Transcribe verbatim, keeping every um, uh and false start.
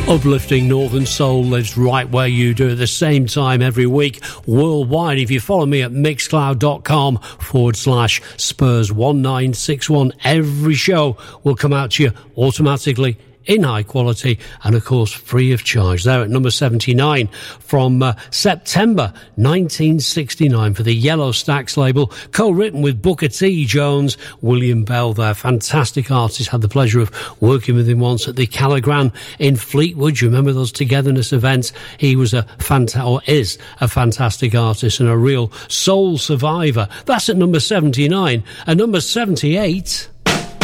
Uplifting Northern Soul lives right where you do at the same time every week worldwide. If you follow me at mixcloud.com forward slash Spurs one nine six one, every show will come out to you automatically in high quality and of course free of charge. There at number seventy-nine from uh, September nineteen sixty-nine for the Yellow Stacks label, co-written with Booker T. Jones, William Bell there. Fantastic artist. Had the pleasure of working with him once at the Callagran in Fleetwood. You remember those togetherness events? He was a fanta- or is a fantastic artist and a real soul survivor. That's at number seventy-nine. At number seventy-eight...